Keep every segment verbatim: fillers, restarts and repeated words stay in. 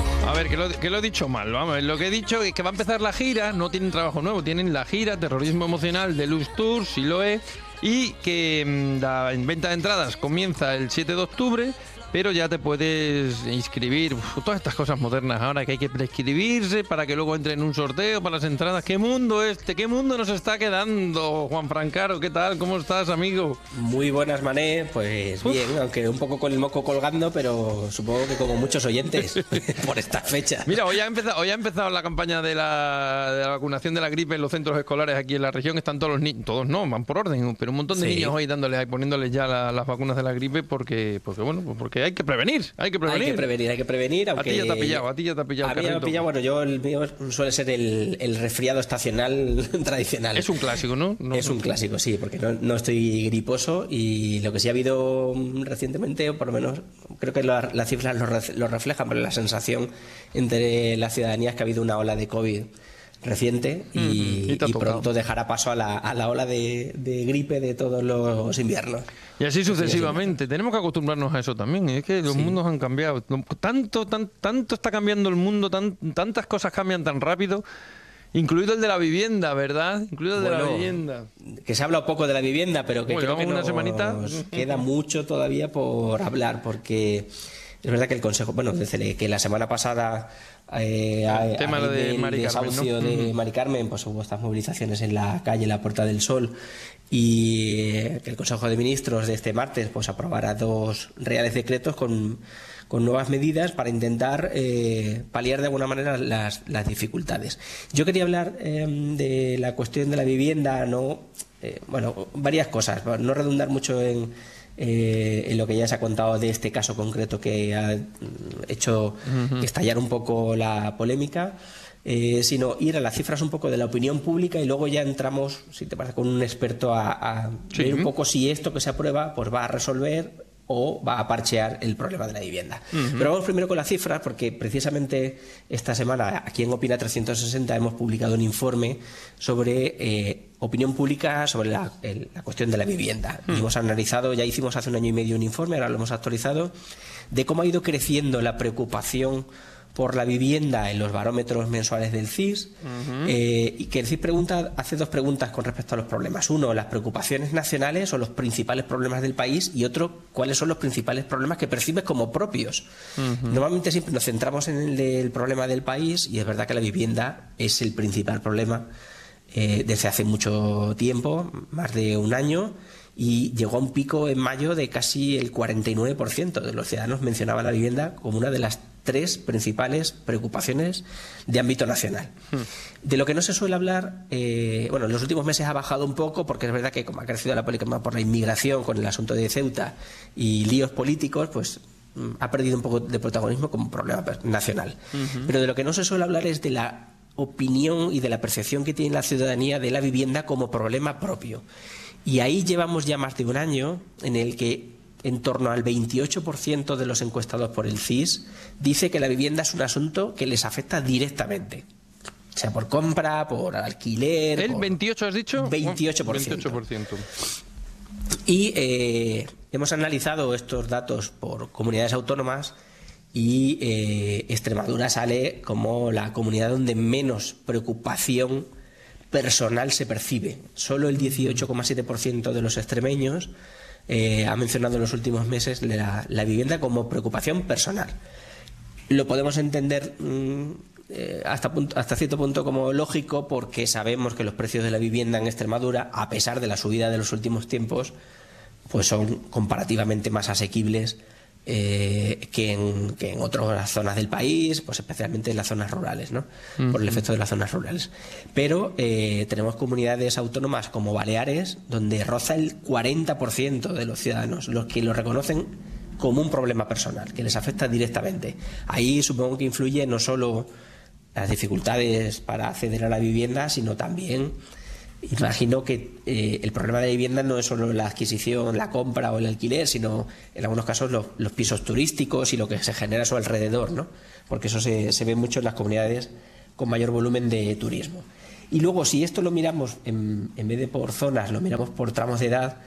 A ver, que lo, que lo he dicho mal, vamos, lo que he dicho es que va a empezar la gira, no tienen trabajo nuevo, tienen la gira Terrorismo Emocional de Luz Tour, si lo es, y que mmm, la venta de entradas comienza el siete de octubre, pero ya te puedes inscribir. Uf, todas estas cosas modernas ahora que hay que prescribirse para que luego entre en un sorteo para las entradas. ¿Qué mundo este? ¿Qué mundo nos está quedando, Juan Francaro? ¿Qué tal? ¿Cómo estás, amigo? Muy buenas, Mané. Pues Uf. bien, aunque un poco con el moco colgando, pero supongo que como muchos oyentes por esta fecha. Mira, hoy ha empezado, hoy ha empezado la campaña de la, de la vacunación de la gripe en los centros escolares aquí en la región. Están todos los niños, todos no, van por orden, pero un montón de sí. niños hoy dándoles, poniéndoles ya la, las vacunas de la gripe porque, porque bueno, pues porque hay que prevenir, hay que prevenir. Hay que prevenir, hay que prevenir. Aunque a ti ya te ha pillado, a ti ya te ha pillado. A mí ya me ha pillado, bueno, yo el mío suele ser el, el resfriado estacional tradicional. Es un clásico, ¿no? no es un no. clásico, sí, porque no, no estoy griposo y lo que sí ha habido recientemente, o por lo menos creo que la, las cifras lo, lo reflejan, pero la sensación entre la ciudadanía es que ha habido una ola de COVID reciente y, mm, y, y pronto dejará paso a la, a la ola de, de gripe de todos los inviernos. Y así sucesivamente. Tenemos que acostumbrarnos a eso también. Es que los sí. mundos han cambiado. Tanto, tan, tanto está cambiando el mundo, tan, tantas cosas cambian tan rápido. Incluido el de la vivienda, ¿verdad? Incluido el bueno, de la vivienda. Que se habla un poco de la vivienda, pero que bueno, creo que una nos semanita. queda mucho todavía por hablar, porque es verdad que el Consejo, bueno, desde que la semana pasada eh, el tema a, a de Mari desahucio Carmen, ¿no? de Mari Carmen, pues hubo estas movilizaciones en la calle La Puerta del Sol y eh, que el Consejo de Ministros de este martes pues aprobara dos reales decretos con, con nuevas medidas para intentar eh, paliar de alguna manera las, las dificultades. Yo quería hablar eh, de la cuestión de la vivienda, no, eh, bueno, varias cosas, no redundar mucho en Eh, en lo que ya se ha contado de este caso concreto que ha hecho uh-huh. estallar un poco la polémica, eh, sino ir a las cifras un poco de la opinión pública y luego ya entramos, si te parece, con un experto a, a sí. ver un poco si esto que se aprueba pues va a resolver o va a parchear el problema de la vivienda. Uh-huh. Pero vamos primero con las cifras, porque precisamente esta semana aquí en Opina trescientos sesenta hemos publicado un informe sobre eh, opinión pública sobre la, el, la cuestión de la vivienda. Uh-huh. Y hemos analizado, ya hicimos hace un año y medio un informe, ahora lo hemos actualizado, de cómo ha ido creciendo la preocupación por la vivienda en los barómetros mensuales del C I S. Uh-huh. eh, y que el C I S pregunta, hace dos preguntas con respecto a los problemas. Uno, las preocupaciones nacionales o los principales problemas del país, y otro, cuáles son los principales problemas que percibes como propios. Uh-huh. Normalmente siempre nos centramos en el, el problema del país, y es verdad que la vivienda es el principal problema eh, desde hace mucho tiempo, más de un año, y llegó a un pico en mayo de casi el cuarenta y nueve por ciento de los ciudadanos mencionaba la vivienda como una de las tres principales preocupaciones de ámbito nacional. Hmm. De lo que no se suele hablar, eh, bueno, en los últimos meses ha bajado un poco, porque es verdad que como ha crecido la polémica por la inmigración con el asunto de Ceuta y líos políticos, pues ha perdido un poco de protagonismo como problema nacional. Uh-huh. Pero de lo que no se suele hablar es de la opinión y de la percepción que tiene la ciudadanía de la vivienda como problema propio. Y ahí llevamos ya más de un año en el que en torno al veintiocho por ciento de los encuestados por el C I S dice que la vivienda es un asunto que les afecta directamente, sea por compra, por alquiler. ¿El veintiocho has dicho? veintiocho por ciento. veintiocho por ciento. Y eh, hemos analizado estos datos por comunidades autónomas y eh, Extremadura sale como la comunidad donde menos preocupación personal se percibe. Solo el dieciocho coma siete por ciento de los extremeños eh, ha mencionado en los últimos meses la, la vivienda como preocupación personal. Lo podemos entender mmm, eh, hasta, punto, hasta cierto punto como lógico, porque sabemos que los precios de la vivienda en Extremadura, a pesar de la subida de los últimos tiempos, pues son comparativamente más asequibles Eh, que, en, que en otras zonas del país, pues especialmente en las zonas rurales, ¿no? Uh-huh. Por el efecto de las zonas rurales. Pero eh, tenemos comunidades autónomas como Baleares, donde roza el cuarenta por ciento de los ciudadanos los que lo reconocen como un problema personal, que les afecta directamente. Ahí supongo que influye no solo las dificultades para acceder a la vivienda, sino también, imagino que eh, el problema de la vivienda no es solo la adquisición, la compra o el alquiler, sino en algunos casos los, los pisos turísticos y lo que se genera a su alrededor, ¿no? Porque eso se, se ve mucho en las comunidades con mayor volumen de turismo. Y luego, si esto lo miramos en, en vez de por zonas, lo miramos por tramos de edad,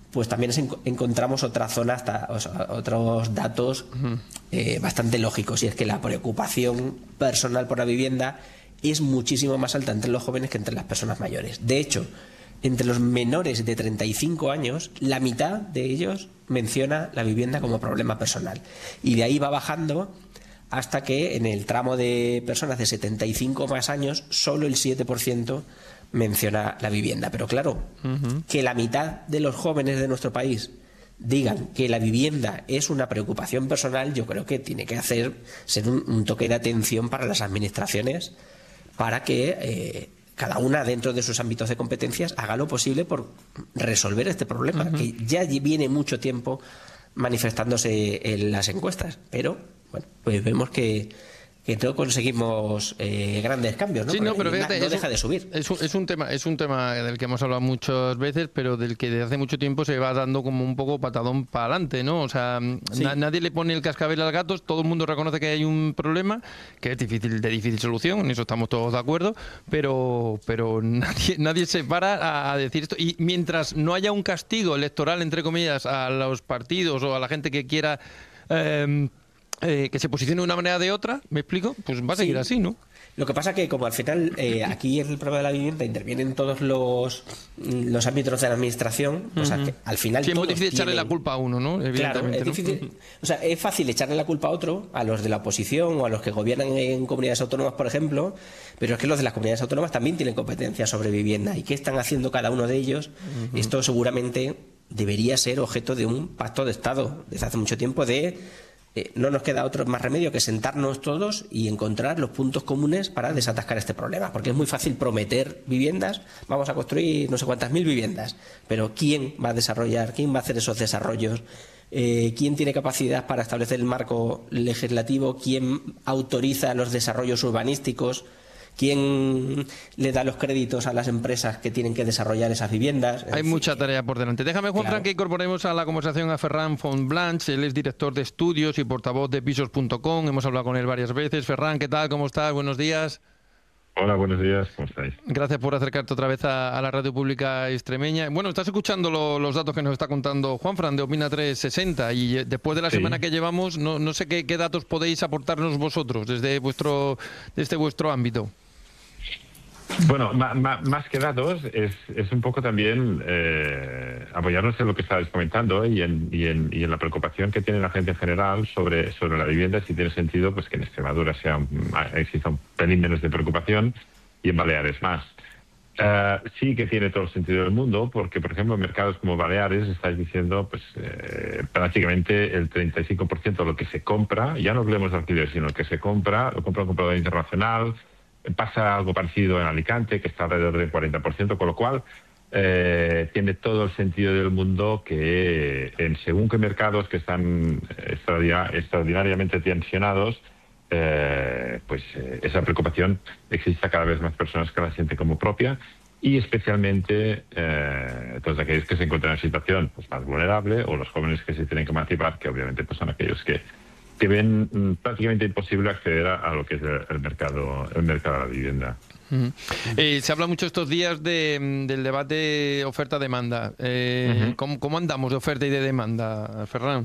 pues también es, encontramos otra zona, hasta, o sea, otros datos eh, bastante lógicos, y es que la preocupación personal por la vivienda es muchísimo más alta entre los jóvenes que entre las personas mayores. De hecho, entre los menores de treinta y cinco años, la mitad de ellos menciona la vivienda como problema personal, y de ahí va bajando hasta que en el tramo de personas de setenta y cinco más años solo el siete por ciento menciona la vivienda. Pero claro, uh-huh. que la mitad de los jóvenes de nuestro país digan que la vivienda es una preocupación personal, yo creo que tiene que hacer ser un, un toque de atención para las administraciones, para que eh, cada una dentro de sus ámbitos de competencias haga lo posible por resolver este problema, uh-huh. que ya viene mucho tiempo manifestándose en las encuestas, pero bueno, pues vemos que que no conseguimos eh, grandes cambios, ¿no? Sí, no, pero fíjate, no es deja un, de subir. Es un, es un tema, es un tema del que hemos hablado muchas veces, pero del que desde hace mucho tiempo se va dando como un poco patadón para adelante, ¿no? O sea, sí. na, nadie le pone el cascabel al gato, todo el mundo reconoce que hay un problema, que es difícil, de difícil solución, en eso estamos todos de acuerdo, pero, pero nadie, nadie se para a, a decir esto. Y mientras no haya un castigo electoral, entre comillas, a los partidos o a la gente que quiera Eh, Eh, que se posicione de una manera o de otra, ¿me explico? Pues va a seguir sí. así, ¿no? Lo que pasa que como al final eh, aquí en el problema de la vivienda intervienen todos los los ámbitos de la administración, uh-huh. o sea que al final sí, es muy todos difícil tienen... echarle la culpa a uno, ¿no? Claro, es ¿no? difícil, o sea, es fácil echarle la culpa a otro, a los de la oposición o a los que gobiernan en comunidades autónomas, por ejemplo, pero es que los de las comunidades autónomas también tienen competencia sobre vivienda. ¿Y qué están haciendo cada uno de ellos? Uh-huh. Esto seguramente debería ser objeto de un pacto de Estado desde hace mucho tiempo de Eh, no nos queda otro más remedio que sentarnos todos y encontrar los puntos comunes para desatascar este problema, porque es muy fácil prometer viviendas, vamos a construir no sé cuántas mil viviendas, pero ¿quién va a desarrollar, quién va a hacer esos desarrollos? Eh, ¿Quién tiene capacidad para establecer el marco legislativo? ¿Quién autoriza los desarrollos urbanísticos? ¿Quién le da los créditos a las empresas que tienen que desarrollar esas viviendas? Hay decir, mucha tarea por delante. Déjame, Juan claro. Fran, que incorporemos a la conversación a Ferran Fontblanch. Él es director de estudios y portavoz de pisos punto com. Hemos hablado con él varias veces. Ferran, ¿qué tal? ¿Cómo estás? Buenos días. Hola, buenos días. ¿Cómo estáis? Gracias por acercarte otra vez a, a la radio pública extremeña. Bueno, estás escuchando lo, los datos que nos está contando Juan Fran de Opina trescientos sesenta y después de la sí. semana que llevamos, no, no sé qué, qué datos podéis aportarnos vosotros desde vuestro, desde vuestro ámbito. Bueno, ma, ma, más que datos, es, es un poco también eh, apoyarnos en lo que estabais comentando y en, y, en, y en la preocupación que tiene la gente en general sobre, sobre la vivienda, si tiene sentido pues que en Extremadura sea, exista un pelín menos de preocupación y en Baleares más. Uh, sí que tiene todo el sentido del mundo, porque, por ejemplo, en mercados como Baleares estáis diciendo pues eh, prácticamente el treinta y cinco por ciento de lo que se compra, ya no hablemos de alquiler, sino que se compra, lo compra un comprador internacional. Pasa algo parecido en Alicante, que está alrededor del cuarenta por ciento, con lo cual eh, tiene todo el sentido del mundo que en según qué mercados que están extraordinariamente tensionados, eh, pues eh, esa preocupación exista cada vez más personas que la sienten como propia y especialmente eh, todos aquellos que se encuentran en situación pues, más vulnerable o los jóvenes que se tienen que emancipar, que obviamente pues, son aquellos que que ven mm, prácticamente imposible acceder a, a lo que es el, el mercado el mercado de la vivienda. Uh-huh. Eh, se habla mucho estos días de, del debate oferta-demanda. Eh, uh-huh. ¿cómo, ¿Cómo andamos de oferta y de demanda, Ferran?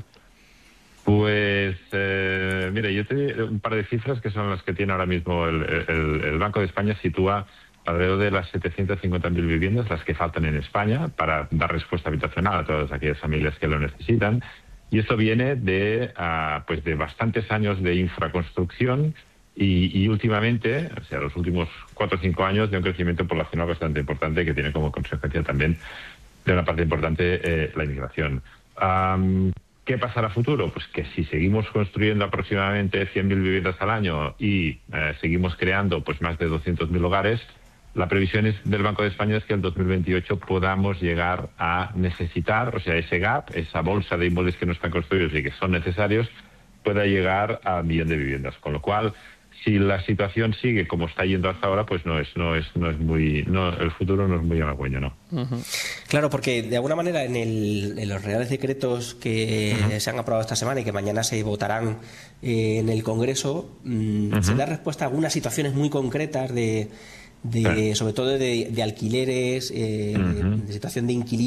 Pues, eh, mira, yo te doy un par de cifras que son las que tiene ahora mismo el, el, el Banco de España. Sitúa alrededor de las setecientas cincuenta mil viviendas, las que faltan en España, para dar respuesta habitacional a todas aquellas familias que lo necesitan. Y esto viene de, uh, pues de bastantes años de infraconstrucción y, y últimamente, o sea, los últimos cuatro o cinco años, de un crecimiento poblacional bastante importante que tiene como consecuencia también de una parte importante eh, la inmigración. Um, ¿Qué pasará a futuro? Pues que si seguimos construyendo aproximadamente cien mil viviendas al año y eh, seguimos creando pues más de doscientos mil hogares, la previsión es del Banco de España es que en el dos mil veintiocho podamos llegar a necesitar, o sea, ese gap, esa bolsa de inmuebles que no están construidos y que son necesarios, pueda llegar a un millón de viviendas. Con lo cual, si la situación sigue como está yendo hasta ahora, pues no es, no es, no es muy, no, el futuro no es muy halagüeño, ¿no? Uh-huh. Claro, porque de alguna manera en, el, en los reales decretos que uh-huh. se han aprobado esta semana y que mañana se votarán eh, en el Congreso, mmm, uh-huh. se da respuesta a algunas situaciones muy concretas de De, sobre todo de, de alquileres, eh, uh-huh. de situación de inquilinos